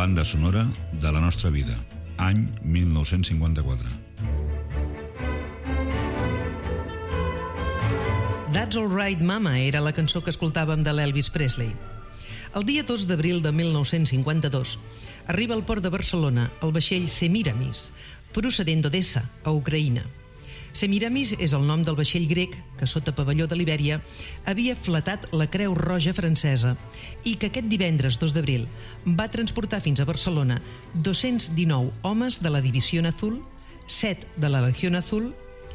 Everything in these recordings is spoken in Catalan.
banda sonora de la nostra vida, any 1954. That's All Right Mama era la cançó que escoltàvem de l'Elvis Presley. El dia 2 d'abril de 1952 arriba al port de Barcelona el vaixell Semiramis, procedent d'Odessa, a Ucraïna. Semiramis és el nom del vaixell grec que, sota pavelló de Libèria, havia fletat la Creu Roja francesa i que aquest divendres 2 d'abril va transportar fins a Barcelona 219 homes de la División Azul, 7 de la Legión Azul,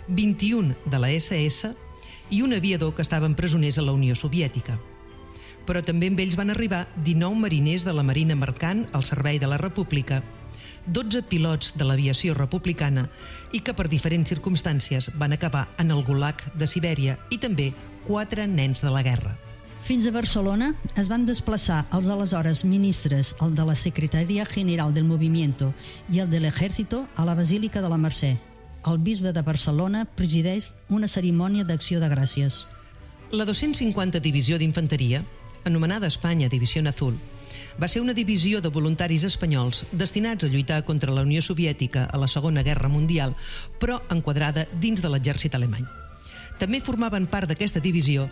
21 de la SS i un aviador que estaven presoners a la Unió Soviètica. Però també amb ells van arribar 19 mariners de la Marina Mercant al servei de la República, 12 pilots de l'aviació republicana i que per diferents circumstàncies van acabar en el Gulag de Sibèria i també 4 nens de la guerra. Fins a Barcelona es van desplaçar els aleshores ministres, el de la Secretaria General del Movimiento i el de l'Ejército, a la Basílica de la Mercè. El bisbe de Barcelona presideix una cerimònia d'acció de gràcies. La 250 Divisió d'Infanteria, anomenada a Espanya División Azul, va ser una divisió de voluntaris espanyols destinats a lluitar contra la Unió Soviètica a la Segona Guerra Mundial, però enquadrada dins de l'exèrcit alemany. També formaven part d'aquesta divisió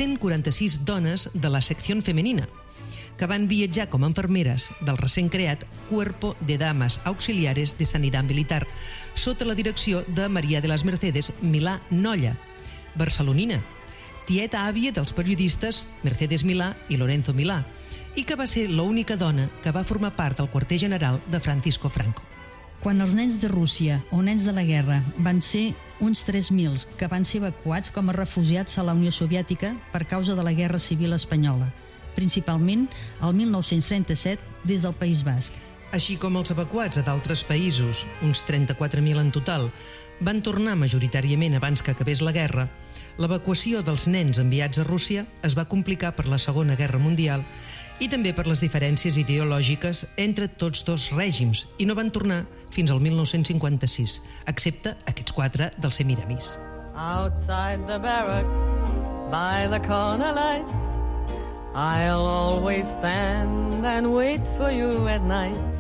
146 dones de la secció femenina, que van viatjar com a infermeres del recent creat Cuerpo de Damas Auxiliares de Sanidad Militar, sota la direcció de María de las Mercedes Milà Nolla, barcelonina, tieta àvia dels periodistes Mercedes Milà i Lorenzo Milà, i que va ser l'única dona que va formar part del quarter general de Francisco Franco. Quan els nens de Rússia o nens de la guerra van ser uns 3.000 que van ser evacuats com a refugiats a la Unió Soviètica per causa de la Guerra Civil Espanyola, principalment el 1937 des del País Basc. Així com els evacuats a d'altres països, uns 34.000 en total, van tornar majoritàriament abans que acabés la guerra, l'evacuació dels nens enviats a Rússia es va complicar per la Segona Guerra Mundial i també per les diferències ideològiques entre tots dos règims i no van tornar fins al 1956, excepte aquests 4 del Semiramis. Outside the barracks, by the corner light, I'll always stand and wait for you at night.